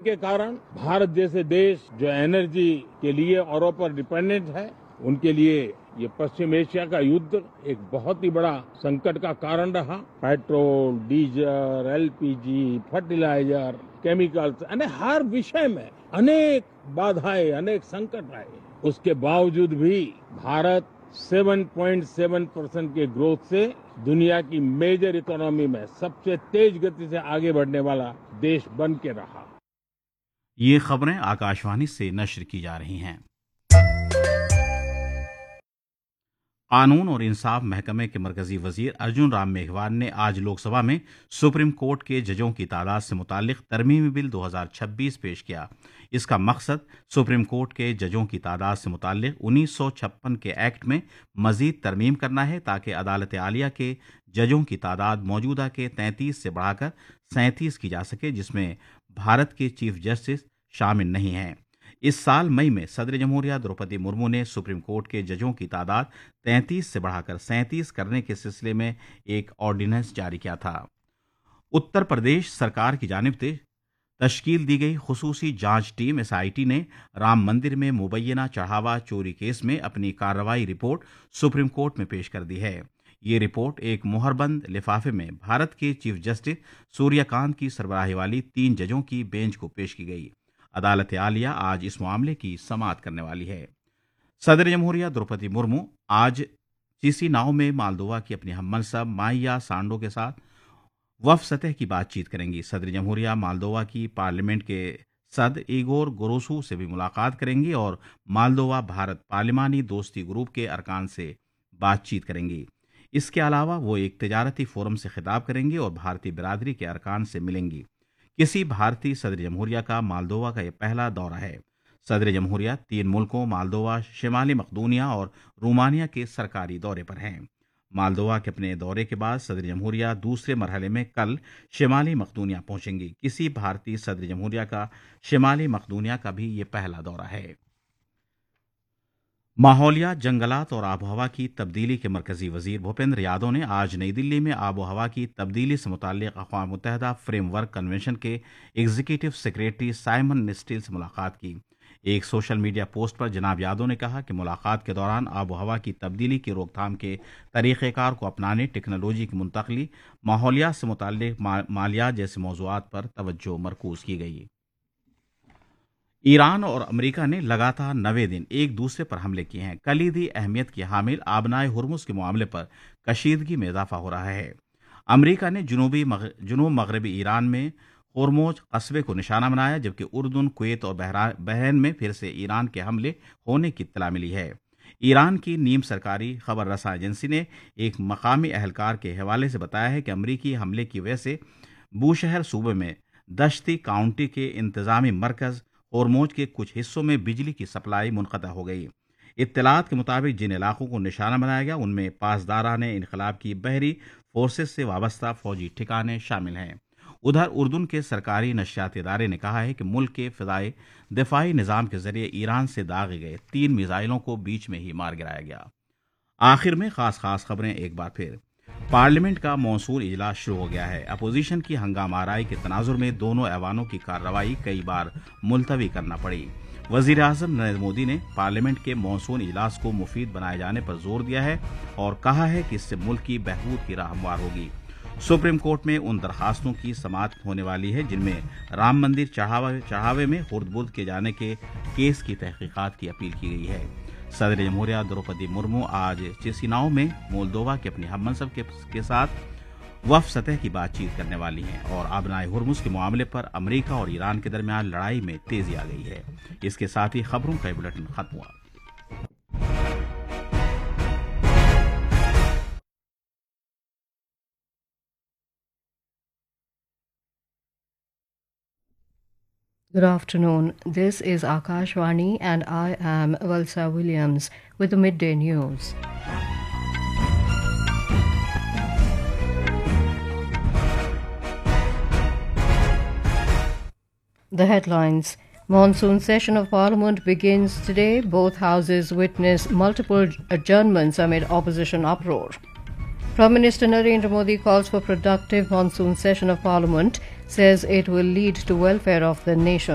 के कारण भारत जैसे देश जो एनर्जी के लिए औरों पर डिपेंडेंट है, उनके लिए ये पश्चिम एशिया का युद्ध एक बहुत ही बड़ा संकट का कारण रहा। Petrol, diesel, LPG, fertiliser, chemicals यानी हर विषय में अनेक बाधाएं, अनेक संकट आए। उसके बावजूद भी भारत 7.7% के ग्रोथ से दुनिया की मेजर इकोनॉमी में सबसे तेज गति से आगे बढ़ने वाला देश बन के रहा। ये खबरें आकाशवाणी से नश्र की जा रही हैं। कानून और इंसाफ महकमे के मरकजी वजीर अर्जुन राम मेघवाल ने आज लोकसभा में सुप्रीम कोर्ट के जजों की तादाद से मुतालिक तरमीमी बिल 2026 पेश किया। इसका मकसद सुप्रीम कोर्ट के जजों की तादाद से मुतालिक 1956 के एक्ट में मजीद तरमीम करना है ताकि अदालत आलिया के जजों की तादाद मौजूदा के 33 से बढ़ाकर 37 की जा सके, जिसमें भारत के चीफ जस्टिस शामिल नहीं हैं। इस साल मई में सदर जमहूरिया द्रौपदी मुर्मू ने सुप्रीम कोर्ट के जजों की तादाद 33 से बढ़ाकर 37 करने के सिलसिले में एक ऑर्डिनेंस जारी किया था। उत्तर प्रदेश सरकार की जानिब से तश्कील दी गई खुसूसी जांच टीम SIT ने राम मंदिर में मुबैना चढ़ावा चोरी केस में अपनी कार्रवाई रिपोर्ट सुप्रीम कोर्ट में पेश कर दी है। ये रिपोर्ट एक मुहरबंद लिफाफे में भारत के चीफ जस्टिस सूर्यकांत की सरबराही वाली 3 जजों की बेंच को पेश की गई। अदालत आलिया आज इस मामले की समाअत करने वाली है। सदर जमहूरिया द्रौपदी मुर्मू आज चिसिनाओ में मालदोवा की अपनी हममनसब माइया सांडो के साथ वफ सतह की बातचीत करेंगी। सदर जमहूरिया मालदोवा की पार्लियामेंट के सद इगोर गोरोसू से भी मुलाकात करेंगी और मालदोवा भारत पार्लिमानी दोस्ती ग्रुप के अरकान से बातचीत करेंगी। इसके अलावा वो एक तजारती फोरम से खिताब करेंगी और भारतीय बिरादरी के अरकान से मिलेंगी। किसी भारतीय सदर जमहूरिया का मालदोवा का यह पहला दौरा है। सदर जमहूरिया 3 मुल्कों मालदोवा, शिमाली मकदूनिया और रोमानिया के सरकारी दौरे पर हैं। मालदोवा के अपने दौरे के बाद सदर जमहूरिया दूसरे मरहले में कल शिमाली मकदूनिया पहुंचेंगी। किसी भारतीय सदर जमहूरिया का शिमाली मकदूनिया का भी ये पहला दौरा है। माहौलियात, जंगलात और आबोहवा की तब्दीली के मरकजी वजीर भूपेंद्र यादव ने आज नई दिल्ली में आबोहवा की तब्दीली से मुताल्लिक अक़वाम मुत्तहिदा फ्रेमवर्क कन्वेंशन के एग्जीक्यूटिव सेक्रेटरी साइमन निस्टिल से मुलाकात की। एक सोशल मीडिया पोस्ट पर जनाब यादव ने कहा कि मुलाकात के दौरान आबोहवा की तब्दीली की रोकथाम के तरीक़ेकार को अपनाने, टेक्नोलॉजी की मुंतकली, माहौलियात से मुताल्लिक मालियात जैसे मौज़ूआत पर तवज्जो मरकूज़ की गई। ईरान और अमेरिका ने लगातार 9वें दिन एक दूसरे पर हमले किए हैं। कलीदी अहमियत की हामिल आबनाए हुर्मुज़ के मामले पर कशीदगी में इजाफा हो रहा है। अमेरिका ने जुनूब मगरबी ईरान में होर्मुज़ कस्बे को निशाना बनाया, जबकि उर्दून, कुवैत और बहरीन में फिर से ईरान के हमले होने की इत्तला मिली है। ईरान की नीम सरकारी खबर रसा एजेंसी ने एक मकामी अहलकार के हवाले से बताया है कि अमरीकी हमले की वजह से बूशहर सूबे में दश्ती काउंटी के इंतजामी मरकज़ होर्मुज़ के कुछ हिस्सों में बिजली की सप्लाई मुनक़ता हो गई। इत्तलात के मुताबिक जिन इलाकों को निशाना बनाया गया उनमें पासदाराने इनक़लाब की बहरी फोर्सेस से वाबस्ता फौजी ठिकाने शामिल हैं। उधर उर्दून के सरकारी नशियाती इदारे ने कहा है कि मुल्क के फ़िज़ाई दिफाई निज़ाम के ज़रिए ईरान से दागे गए 3 मिसाइलों को बीच में ही मार गिराया गया। आखिर में खास खबरें एक बार फिर। पार्लियामेंट का मॉनसून इजलास शुरू हो गया है। अपोजिशन की हंगामा आराई के तनाजुर में दोनों ऐवानों की कार्रवाई कई बार मुलतवी करना पड़ी। वज़ीर आज़म नरेंद्र मोदी ने पार्लियामेंट के मॉनसून इजलास को मुफीद बनाए जाने पर जोर दिया है और कहा है कि इससे मुल्क की बहबूद की राह हमवार होगी। सुप्रीम कोर्ट में उन दरखास्तों की समाअत होने वाली है जिनमें राम मंदिर चढ़ावे में खुर्द-बुर्द किए जाने के केस की तहकीकात की अपील की गई है। सदर जमहूरिया द्रौपदी मुर्मू आज चिसिनाओ में मोल्दोवा के अपनी हममनसब के साथ वफ सतह की बातचीत करने वाली हैं और आबनाए हुर्मुज़ के मामले पर अमेरिका और ईरान के दरमियान लड़ाई में तेजी आ गई है। इसके साथ ही खबरों का बुलेटिन खत्म हुआ। Good afternoon. This is Akashvani and I am Valsa Williams with the midday news. The headlines. Monsoon session of Parliament begins today. Both houses witness multiple adjournments amid opposition uproar. Prime Minister Narendra Modi calls for productive monsoon session of Parliament, says it will lead to welfare of the nation.